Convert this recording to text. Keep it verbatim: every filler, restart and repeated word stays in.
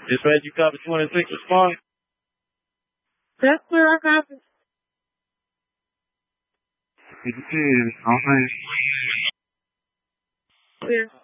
Dispatch, you copy twenty-six, respond. That's where I copy. fifty-two, on me. Clear.